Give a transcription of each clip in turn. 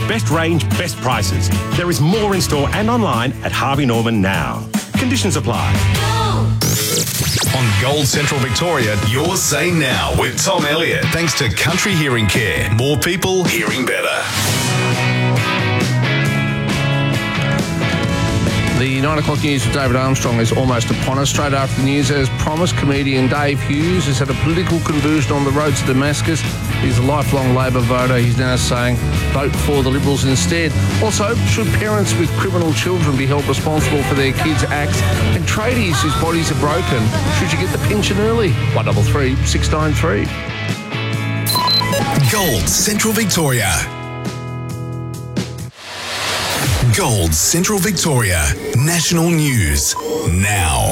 Best range, best prices. There is more in store and online at Harvey Norman now. Conditions apply. On Gold Central Victoria, your say now with Tom Elliott. Thanks to Country Hearing Care. More people hearing better. The 9 o'clock news with David Armstrong is almost upon us. Straight after the news, as promised, comedian Dave Hughes has had a political conversion on the road to Damascus. He's a lifelong Labor voter. He's now saying vote for the Liberals instead. Also, should parents with criminal children be held responsible for their kids' acts? And tradies whose bodies are broken, should you get the pension early? 133 693. Gold Central Victoria. Gold Central Victoria. National news now.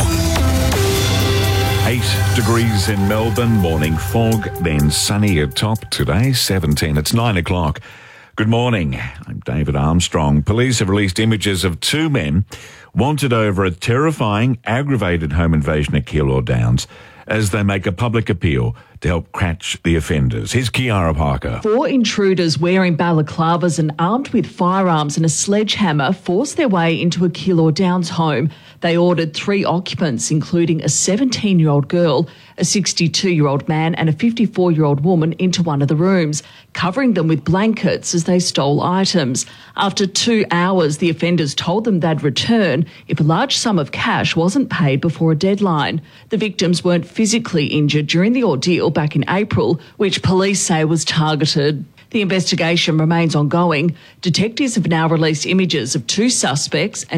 8 degrees in Melbourne, morning fog, then sunny at top. Today, 17. It's 9 o'clock. Good morning. I'm David Armstrong. Police have released images of 2 men wanted over a terrifying, aggravated home invasion at Keilor Downs as they make a public appeal to help catch the offenders. Here's Kiara Parker. 4 intruders wearing balaclavas and armed with firearms and a sledgehammer forced their way into a Keilor Downs home. They ordered 3 occupants, including a 17-year-old girl, a 62-year-old man and a 54-year-old woman, into one of the rooms, covering them with blankets as they stole items. After 2 hours, the offenders told them they'd return if a large sum of cash wasn't paid before a deadline. The victims weren't physically injured during the ordeal back in April, which police say was targeted. The investigation remains ongoing. Detectives have now released images of 2 suspects and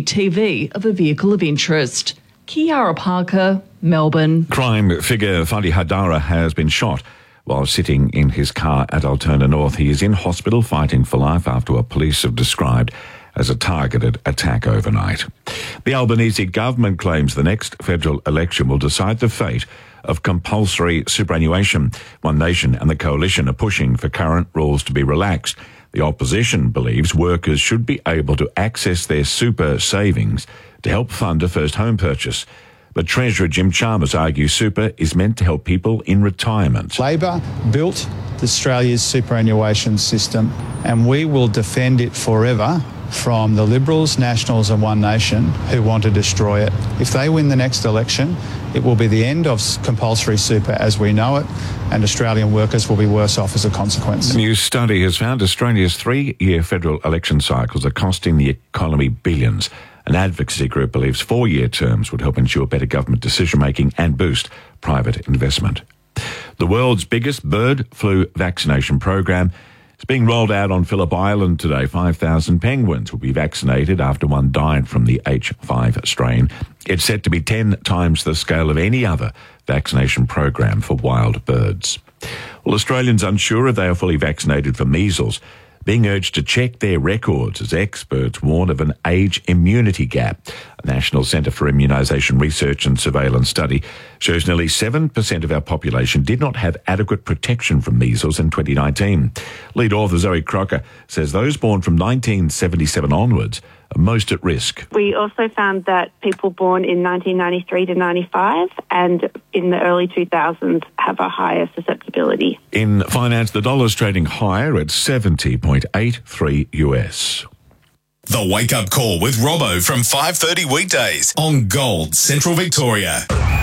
CCTV of a vehicle of interest. Kiara Parker, Melbourne. Crime figure Fadi Hadara has been shot while sitting in his car at Altona North. He is in hospital fighting for life after what police have described as a targeted attack overnight. The Albanese government claims the next federal election will decide the fate of compulsory superannuation. One Nation and the Coalition are pushing for current rules to be relaxed. The opposition believes workers should be able to access their super savings to help fund a first home purchase. But Treasurer Jim Chalmers argues super is meant to help people in retirement. Labor built Australia's superannuation system, and we will defend it forever from the Liberals, Nationals and One Nation who want to destroy it. If they win the next election, it will be the end of compulsory super as we know it, and Australian workers will be worse off as a consequence. A new study has found Australia's 3-year federal election cycles are costing the economy billions. An advocacy group believes 4-year terms would help ensure better government decision-making and boost private investment. The world's biggest bird flu vaccination program is being rolled out on Phillip Island today. 5,000 penguins will be vaccinated after one died from the H5 strain. It's set to be 10 times the scale of any other vaccination program for wild birds. Well, Australians unsure if they are fully vaccinated for measles being urged to check their records as experts warn of an age immunity gap. A National Centre for Immunisation Research and Surveillance study shows nearly 7% of our population did not have adequate protection from measles in 2019. Lead author Zoe Crocker says those born from 1977 onwards are most at risk. We also found that people born in 1993 to 95 and in the early 2000s have a higher susceptibility. In finance, the dollar's trading higher at 70.83 US. The Wake Up Call with Robbo from 5:30 weekdays on Gold Central Victoria.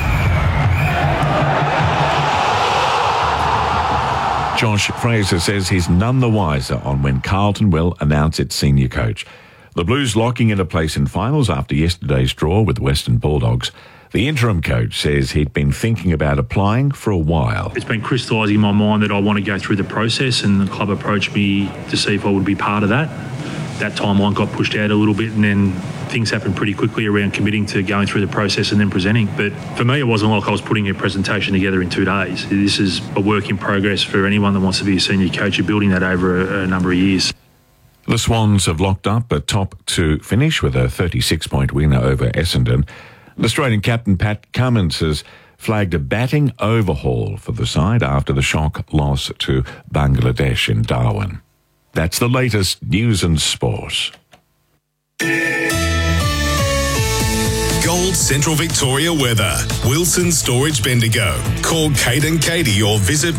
Josh Fraser says he's none the wiser on when Carlton will announce its senior coach. The Blues locking in a place in finals after yesterday's draw with the Western Bulldogs. The interim coach says he'd been thinking about applying for a while. It's been crystallising in my mind that I want to go through the process, and the club approached me to see if I would be part of that. That timeline got pushed out a little bit, and then things happened pretty quickly around committing to going through the process and then presenting. But for me, it wasn't like I was putting a presentation together in 2 days. This is a work in progress for anyone that wants to be a senior coach. You're building that over a number of years. The Swans have locked up a top 2 finish with a 36-point win over Essendon. Australian captain Pat Cummins has flagged a batting overhaul for the side after the shock loss to Bangladesh in Darwin. That's the latest news and sport. Gold Gold Central Victoria weather. Wilson Storage Bendigo. Call Kate and Katie or visit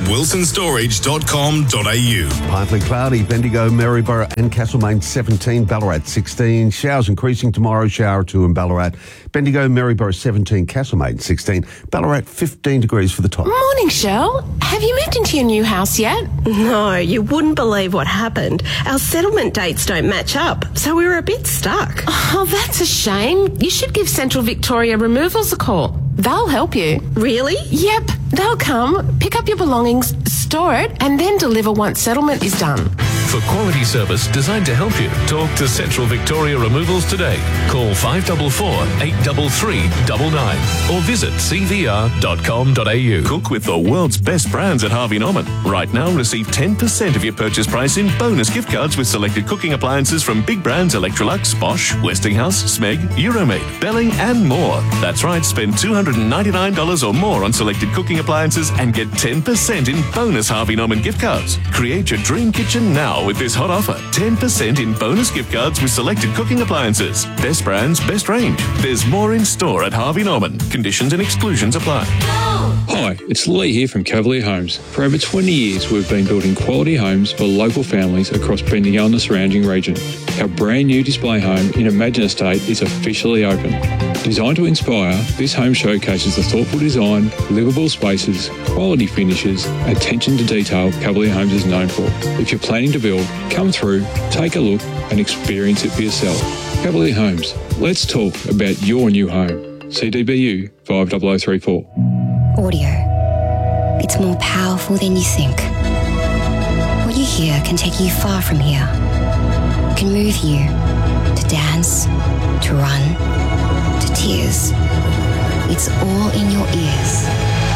wilsonstorage.com.au. Partly cloudy, Bendigo, Maryborough and Castlemaine 17, Ballarat 16. Showers increasing tomorrow, shower 2 in Ballarat. Bendigo, Maryborough 17, Castlemaine 16. Ballarat 15 degrees for the top. Morning, Shell. Have you moved into your new house yet? No, you wouldn't believe what happened. Our settlement dates don't match up, so we were a bit stuck. Oh, that's a shame. You should give Central Victoria Removals a call. They'll help you. Really? Yep. They'll come, pick up your belongings, store it, and then deliver once settlement is done. For quality service designed to help you, talk to Central Victoria Removals today. Call 544 833 99 or visit cvr.com.au. Cook with the world's best brands at Harvey Norman. Right now, receive 10% of your purchase price in bonus gift cards with selected cooking appliances from big brands Electrolux, Bosch, Westinghouse, Smeg, Euromade, Belling and more. That's right, spend $299 or more on selected cooking appliances and get 10% in bonus Harvey Norman gift cards. Create your dream kitchen now with this hot offer. 10% in bonus gift cards with selected cooking appliances. Best brands, best range. There's more in store at Harvey Norman. Conditions and exclusions apply. Hi, it's Lee here from Cavalier Homes. For over 20 years, we've been building quality homes for local families across Bendigo and the surrounding region. Our brand new display home in Imagine Estate is officially open. Designed to inspire, this home showcases the thoughtful design, livable spaces, quality finishes, attention to detail Cavalier Homes is known for. If you're planning to build, come through, take a look and experience it for yourself. Cavalier Homes, let's talk about your new home. CDBU 50034. Audio. It's more powerful than you think. What you hear can take you far from here. It can move you to dance, to run, to tears. It's all in your ears.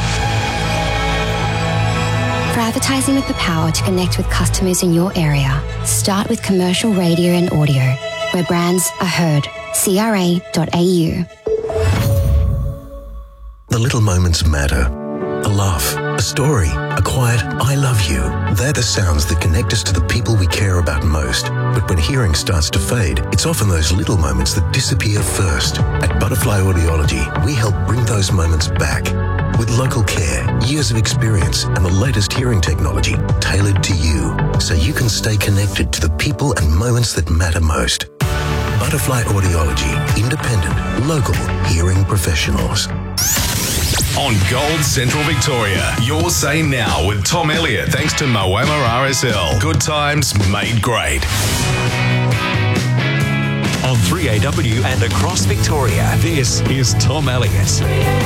For advertising with the power to connect with customers in your area, start with commercial radio and audio, where brands are heard. CRA.au. The little moments matter. A laugh, a story, a quiet I love you. They're the sounds that connect us to the people we care about most. But when hearing starts to fade, it's often those little moments that disappear first. At Butterfly Audiology, we help bring those moments back. With local care, years of experience, and the latest hearing technology tailored to you, so you can stay connected to the people and moments that matter most. Butterfly Audiology, independent, local hearing professionals. On Gold Central Victoria, your say now with Tom Elliott, thanks to Moama RSL. Good times made great. On 3AW and across Victoria, this is Tom Elliott.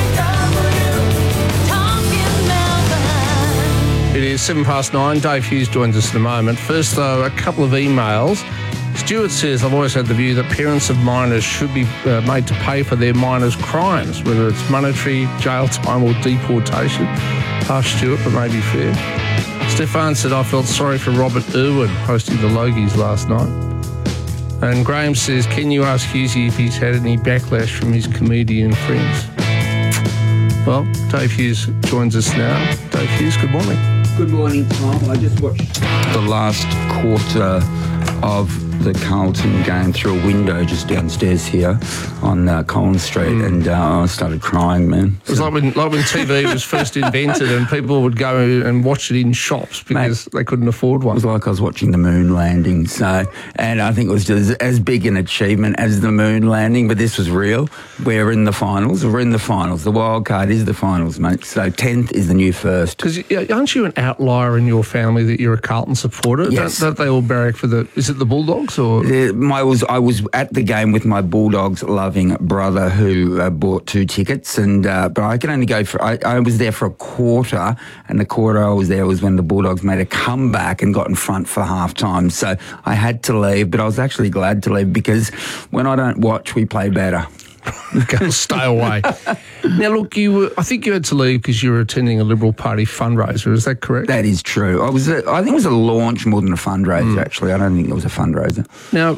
It is 9:07. Dave Hughes joins us in a moment. First, though, a couple of emails. Stuart says, I've always had the view that parents of minors should be made to pay for their minors' crimes, whether it's monetary, jail time or deportation. Harsh, Stuart, but maybe fair. Stefan said, I felt sorry for Robert Irwin hosting the Logies last night. And Graham says, can you ask Hughesy if he's had any backlash from his comedian friends? Well, Dave Hughes joins us now. Dave Hughes, good morning. Good morning, Tom. I just watched the last quarter of the Carlton game through a window just downstairs here on Collins Street, and I started crying, man. It was like when TV was first invented and people would go and watch it in shops because they couldn't afford one. It was like I was watching the moon landing. And I think it was just as big an achievement as the moon landing, but this was real. We're in the finals. The wild card is the finals, mate. So 10th is the new first. Because aren't you an outlier in your family that you're a Carlton supporter? Yes. Don't they all barrack for is it the Bulldogs? Or? I was at the game with my Bulldogs loving brother who bought 2 tickets, but I can only go I was there for a quarter, and the quarter I was there was when the Bulldogs made a comeback and got in front for half time. So I had to leave, but I was actually glad to leave because when I don't watch, we play better. Stay away. Now, look, I think you had to leave because you were attending a Liberal Party fundraiser. Is that correct? That is true. I think it was a launch more than a fundraiser, actually. I don't think it was a fundraiser. Now,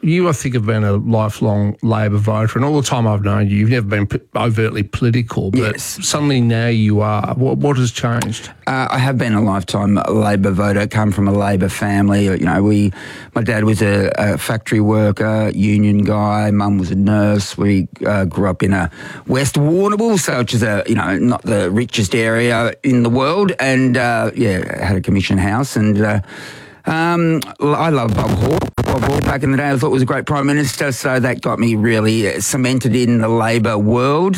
You, I think, have been a lifelong Labor voter, and all the time I've known you, you've never been overtly political, but suddenly now you are. What has changed? I have been a lifetime Labor voter, come from a Labor family. You know, my dad was a factory worker, union guy, mum was a nurse. We grew up in a West Warrnambool, so which is not the richest area in the world, and had a commission house, and I love Bob Hawke. Back in the day, I thought was a great Prime Minister, so that got me really cemented in the Labor world.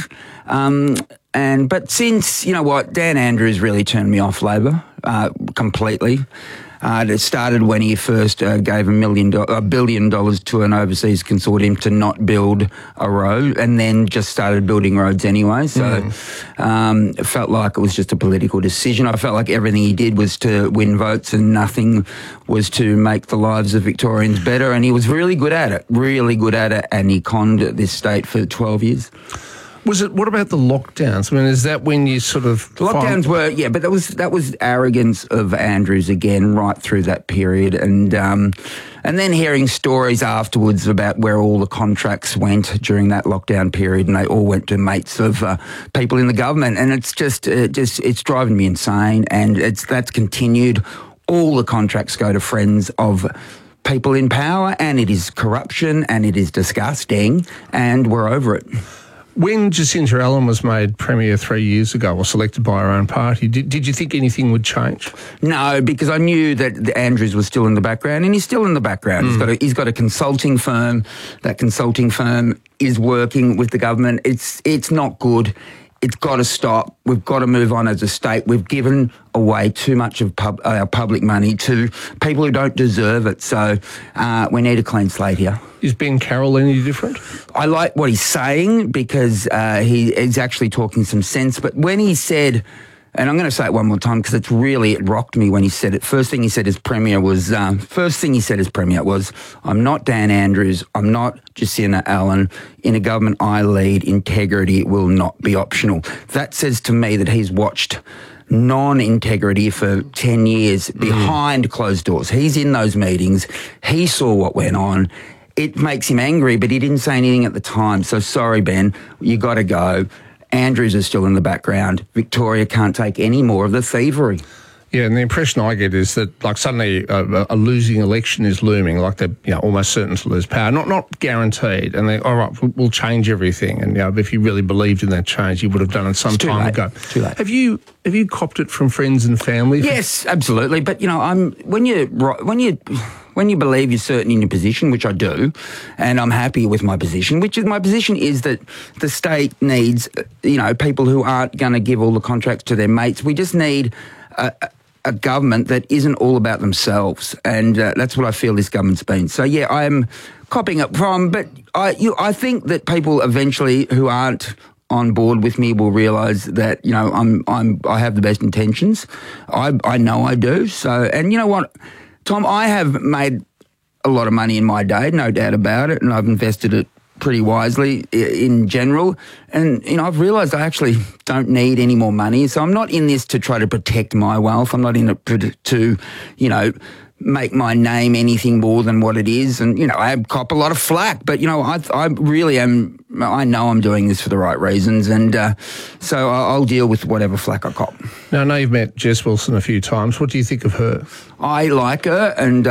But since, Dan Andrews really turned me off Labor completely. It started when he first gave $1 billion to an overseas consortium to not build a road, and then just started building roads anyway. So it felt like it was just a political decision. I felt like everything he did was to win votes and nothing was to make the lives of Victorians better. And he was really good at it, and he conned this state for 12 years. What about the lockdowns? I mean, is that when you sort of... The lockdowns were, but that was arrogance of Andrews again right through that period. And then hearing stories afterwards about where all the contracts went during that lockdown period, and they all went to mates of people in the government. And it's it's driving me insane. And that's continued. All the contracts go to friends of people in power, and it is corruption, and it is disgusting, and we're over it. When Jacinta Allen was made Premier 3 years ago, or selected by her own party, did you think anything would change? No, because I knew that Andrews was still in the background, and he's still in the background. He's got a consulting firm. That consulting firm is working with the government. It's not good. It's got to stop. We've got to move on as a state. We've given away too much of our public money to people who don't deserve it. So we need a clean slate here. Is Ben Carroll any different? I like what he's saying because he's actually talking some sense. But when he said, and I'm going to say it one more time because it rocked me when he said it. First thing he said as Premier was, I'm not Dan Andrews, I'm not Jacinta Allen. In a government I lead, integrity will not be optional. That says to me that he's watched non-integrity for 10 years behind closed doors. He's in those meetings. He saw what went on. It makes him angry, but he didn't say anything at the time. So sorry, Ben, you got to go. Andrews is still in the background. Victoria can't take any more of the thievery. Yeah, and the impression I get is that, like, suddenly a losing election is looming, like they're almost certain to lose power. Not guaranteed. And they, all right, we'll change everything. And if you really believed in that change, you would have done it some time ago. Too late. Have you copped it from friends and family? Yes, absolutely. But when you believe you're certain in your position, which I do, and I'm happy with my position, my position is that the state needs, people who aren't going to give all the contracts to their mates. We just need a government that isn't all about themselves, and that's what I feel this government's been. So yeah, I am copping it from, but I think that people eventually who aren't on board with me will realise that I have the best intentions. I know I do. So, and you know what, Tom, I have made a lot of money in my day, no doubt about it, and I've invested it pretty wisely in general. And, I've realised I actually don't need any more money. So I'm not in this to try to protect my wealth. I'm not in it to make my name anything more than what it is. And, I cop a lot of flack, but, I really am, I know I'm doing this for the right reasons. And so I'll deal with whatever flack I cop. Now, I know you've met Jess Wilson a few times. What do you think of her? I like her, and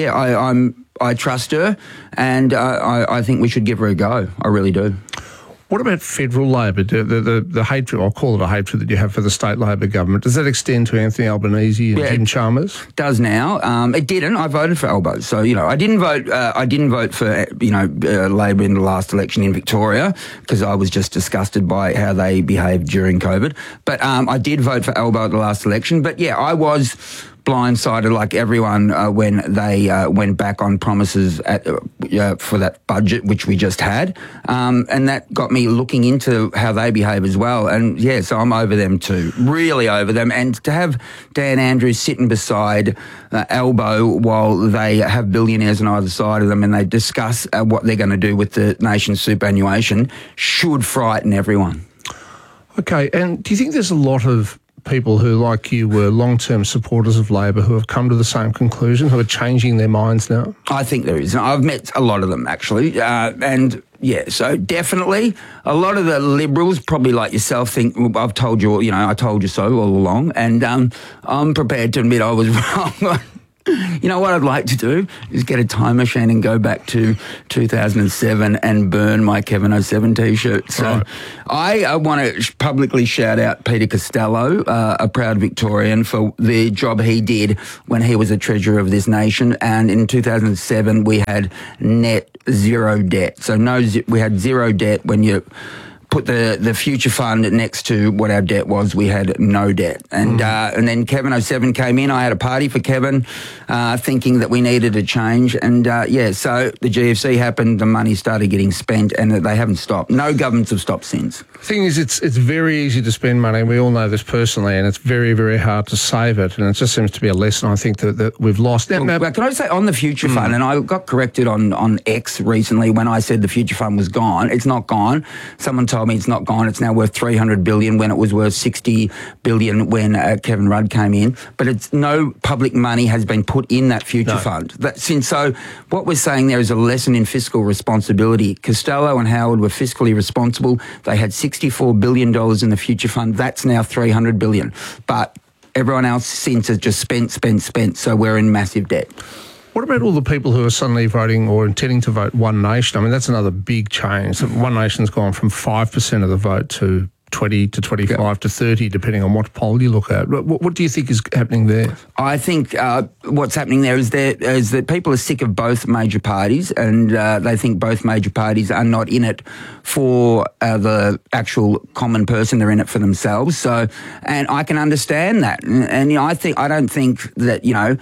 I trust her, and I think we should give her a go. I really do. What about federal Labor? The hatred, I'll call it a hatred that you have for the state Labor government, does that extend to Anthony Albanese and Jim Chalmers? It does now. It didn't. I voted for Albo, so I didn't vote for Labor in the last election in Victoria because I was just disgusted by how they behaved during COVID. But I did vote for Albo at the last election. But yeah, I was blindsided like everyone when they went back on promises for that budget which we just had, and that got me looking into how they behave as well. And yeah, so I'm over them too, really over them. And to have Dan Andrews sitting beside Albo while they have billionaires on either side of them and they discuss what they're going to do with the nation's superannuation should frighten everyone. Okay, and do you think there's a lot of people who, like you, were long-term supporters of Labor who have come to the same conclusion, who are changing their minds now? I think there is. I've met a lot of them, actually, and... Yeah, so definitely a lot of the Liberals, probably like yourself, think, well, I've told you, I told you so all along, and I'm prepared to admit I was wrong. You know what I'd like to do is get a time machine and go back to 2007 and burn my Kevin 07 T-shirt. So right. I want to publicly shout out Peter Costello, a proud Victorian, for the job he did when he was the treasurer of this nation. And in 2007, we had net zero debt. So we had zero debt. When you put the future fund next to what our debt was, we had no debt. And then Kevin 07 came in. I had a party for Kevin, thinking that we needed a change. And so the GFC happened, the money started getting spent, and they haven't stopped. No governments have stopped since. The thing is, it's very easy to spend money. We all know this personally, and it's very, very hard to save it. And it just seems to be a lesson, I think, that we've lost. Well, can I say on the future fund, and I got corrected on X recently when I said the future fund was gone. It's not gone. Someone told me it's not gone. It's now worth $300 billion when it was worth $60 billion when Kevin Rudd came in. But it's no public money has been put in that future fund. So what we're saying there is a lesson in fiscal responsibility. Costello and Howard were fiscally responsible. They had $64 billion in the future fund. That's now $300 billion. But everyone else since has just spent. So we're in massive debt. What about all the people who are suddenly voting or intending to vote One Nation? I mean, that's another big change. One Nation's gone from 5% of the vote to 20 to 25 to 30, depending on what poll you look at. What do you think is happening there? I think what's happening there is that people are sick of both major parties, and they think both major parties are not in it for the actual common person. They're in it for themselves. So, and I can understand that. And I don't think that,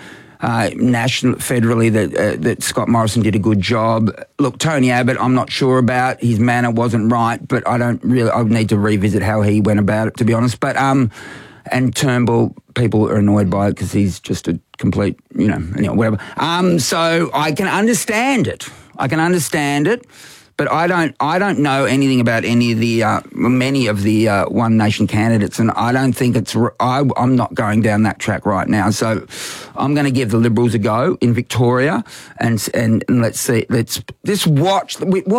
federally that Scott Morrison did a good job. Look, Tony Abbott, I'm not sure about. His manner wasn't right, but I would need to revisit how he went about it, to be honest. But, and Turnbull, people are annoyed by it because he's just a complete, whatever. So I can understand it. But I don't know anything about any of the many of the One Nation candidates, and I don't think I'm not going down that track right now. So I'm going to give the Liberals a go in Victoria, and let's see. Let's just watch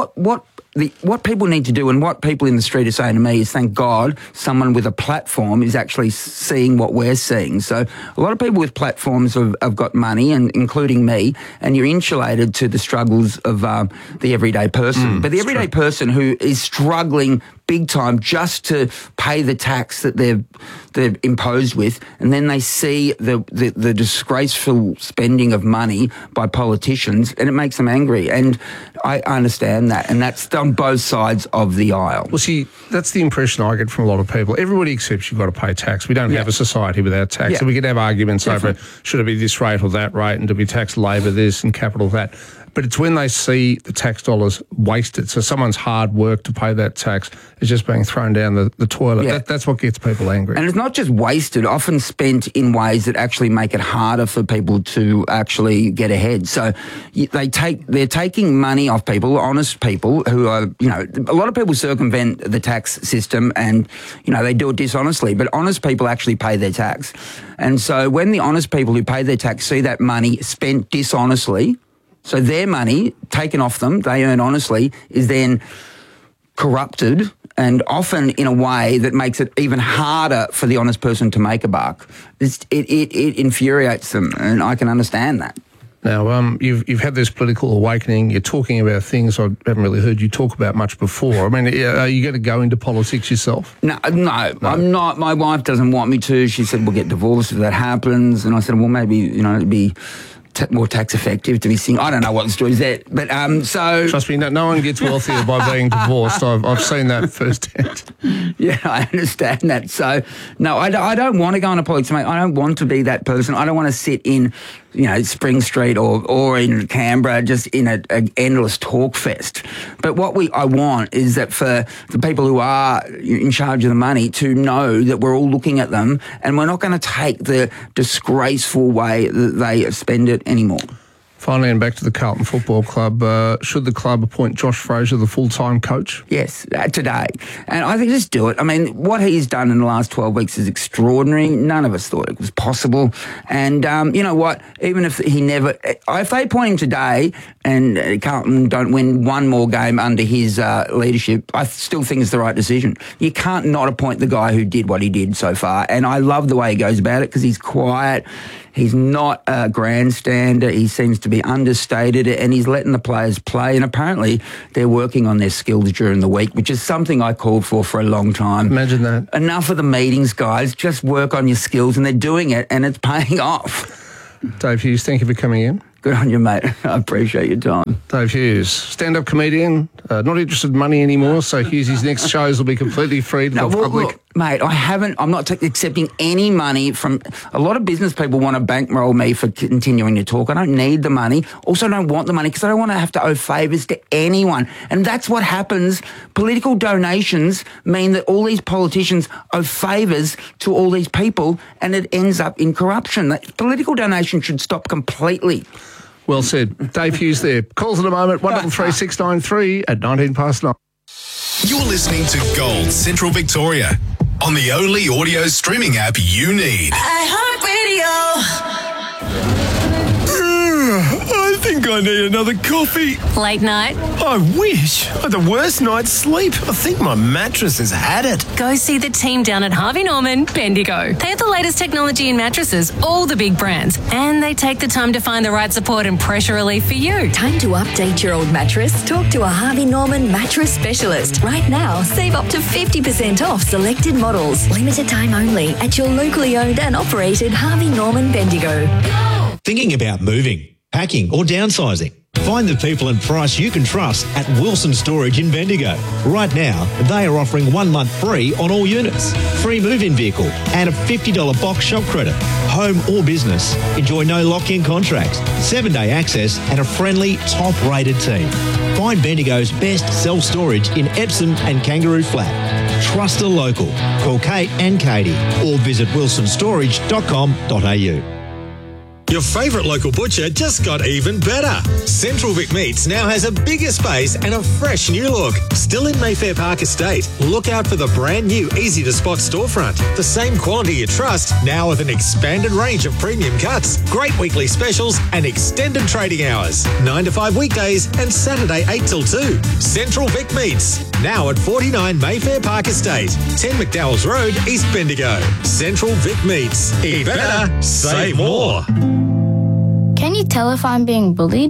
what people need to do, and what people in the street are saying to me is, thank God someone with a platform is actually seeing what we're seeing. So a lot of people with platforms have got money, and including me, and you're insulated to the struggles of the everyday person. But the everyday person who is struggling big time just to pay the tax that they're imposed with, and then they see the disgraceful spending of money by politicians, and it makes them angry. And I understand that, and that's on both sides of the aisle. Well, see, that's the impression I get from a lot of people. Everybody accepts you've got to pay tax. We don't have a society without tax. Yeah. So we can have arguments over should it be this rate or that rate, and do we tax labour this and capital that. But it's when they see the tax dollars wasted, so someone's hard work to pay that tax is just being thrown down the toilet. Yeah. That's what gets people angry. And it's not just wasted, often spent in ways that actually make it harder for people to actually get ahead. So they're taking money off people, honest people who are, a lot of people circumvent the tax system and, they do it dishonestly, but honest people actually pay their tax. And so when the honest people who pay their tax see that money spent dishonestly, so their money taken off them, they earn honestly, is then corrupted, and often in a way that makes it even harder for the honest person to make a buck. It infuriates them, and I can understand that. Now, you've had this political awakening. You're talking about things I haven't really heard you talk about much before. I mean, are you going to go into politics yourself? No, I'm not. My wife doesn't want me to. She said, we'll get divorced if that happens. And I said, well, maybe, it'd be more tax effective to be single. I don't know what the story is there, but so trust me, no one gets wealthier by being divorced. I've seen that firsthand. Yeah, I understand that. So no, I don't want to go into politics, mate. I don't want to be that person. I don't want to sit in, Spring Street or in Canberra just in an endless talk fest. But what I want is that for the people who are in charge of the money to know that we're all looking at them, and we're not going to take the disgraceful way that they spend it anymore. Finally, and back to the Carlton Football Club. Should the club appoint Josh Fraser the full-time coach? Yes, today. And I think just do it. I mean, what he's done in the last 12 weeks is extraordinary. None of us thought it was possible. And you know what? Even if if they appoint him today and Carlton don't win one more game under his leadership, I still think it's the right decision. You can't not appoint the guy who did what he did so far. And I love the way he goes about it because he's quiet. He's not a grandstander. He seems to be understated, and he's letting the players play. And apparently they're working on their skills during the week, which is something I called for a long time. Imagine that. Enough of the meetings, guys. Just work on your skills, and they're doing it, and it's paying off. Dave Hughes, thank you for coming in. Good on you, mate. I appreciate your time. Dave Hughes, stand-up comedian, not interested in money anymore, so Hughes' next shows will be completely free to the public. Look, mate, I'm not accepting any money from... A lot of business people want to bankroll me for continuing to talk. I don't need the money. Also, I don't want the money because I don't want to have to owe favours to anyone. And that's what happens. Political donations mean that all these politicians owe favours to all these people, and it ends up in corruption. Political donation should stop completely. Well said. Dave Hughes there. Calls in a moment, 133 at 9. You're listening to Gold Central Victoria on the only audio streaming app you need. iHeartRadio. I think I need another coffee. Late night? I wish. I had the worst night's sleep. I think my mattress has had it. Go see the team down at Harvey Norman, Bendigo. They have the latest technology in mattresses, all the big brands, and they take the time to find the right support and pressure relief for you. Time to update your old mattress? Talk to a Harvey Norman mattress specialist. Right now, save up to 50% off selected models. Limited time only at your locally owned and operated Harvey Norman Bendigo. Thinking about moving, packing or downsizing? Find the people and price you can trust at Wilson Storage in Bendigo. Right now, they are offering 1 month free on all units, free move-in vehicle and a $50 box shop credit. Home or business, enjoy no lock-in contracts, 7-day access and a friendly, top-rated team. Find Bendigo's best self-storage in Epsom and Kangaroo Flat. Trust a local. Call Kate and Katie or visit wilsonstorage.com.au. Your favourite local butcher just got even better. Central Vic Meats now has a bigger space and a fresh new look. Still in Mayfair Park Estate. Look out for the brand new easy-to-spot storefront. The same quality you trust, now with an expanded range of premium cuts, great weekly specials and extended trading hours. 9 to 5 weekdays and Saturday 8 till 2. Central Vic Meats. Now at 49 Mayfair Park Estate. 10 McDowell's Road, East Bendigo. Central Vic Meats. Eat better, save more. Can you tell if I'm being bullied?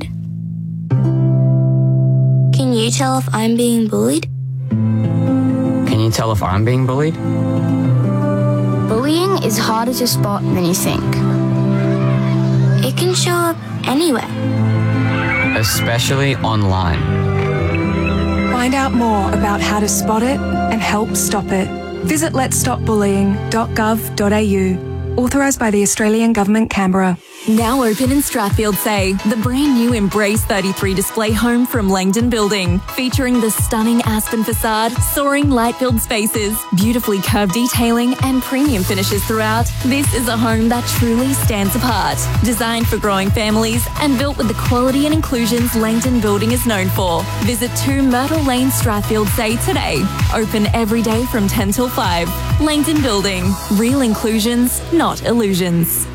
Can you tell if I'm being bullied? Can you tell if I'm being bullied? Bullying is harder to spot than you think. It can show up anywhere. Especially online. Find out more about how to spot it and help stop it. Visit letsstopbullying.gov.au. Authorised by the Australian Government, Canberra. Now open in Strathfield Say, the brand new Embrace 33 display home from Langdon Building, featuring the stunning aspen facade, soaring light-filled spaces, beautifully curved detailing and premium finishes throughout. This is a home that truly stands apart. Designed for growing families and built with the quality and inclusions Langdon Building is known for. Visit 2 Myrtle Lane, Strathfield Say today. Open every day from 10 till 5. Langdon Building. Real inclusions, not illusions.